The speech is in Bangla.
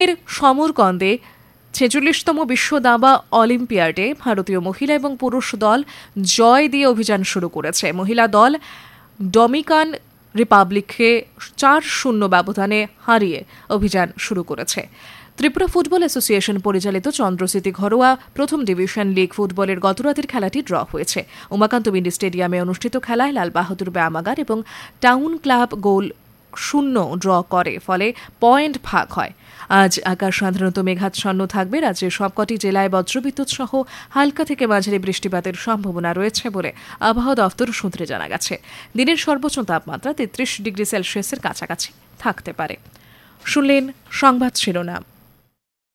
চীনের সমরকন্দে 46তম বিশ্ব দাবা অলিম্পিয়াডে ভারতীয় মহিলা এবং পুরুষ দল জয় দিয়ে অভিযান শুরু করেছে। মহিলা দল ডমিনিকান রিপাবলিককে 4-0 ব্যবধানে হারিয়ে অভিযান শুরু করেছে। ত্রিপুরা ফুটবল অ্যাসোসিয়েশন পরিচালিত চন্দ্রস্মৃতি ঘরোয়া প্রথম ডিভিশন লিগ ফুটবলের গতরাতের খেলাটি ড্র হয়েছে। উমাকান্ত বিন্ডি স্টেডিয়ামে অনুষ্ঠিত খেলায় লাল বাহাদুর ব্যায়ামাগার এবং টাউন ক্লাব গোল 0 ড্র করে, ফলে পয়েন্ট ভাগ হয়। আজ আকাশ সাধারণত মেঘাচ্ছন্ন থাকবে। রাজ্যের সবকটি জেলায় বজ্রবিদ্যুৎ সহ হালকা থেকে মাঝারি বৃষ্টিপাতের সম্ভাবনা রয়েছে বলে আবহাওয়া দফতর সূত্রে জানা গেছে। দিনের সর্বোচ্চ তাপমাত্রা 33 ডিগ্রি সেলসিয়াসের কাছাকাছি থাকতে পারে। শুনলেন সংবাদ শিরোনাম।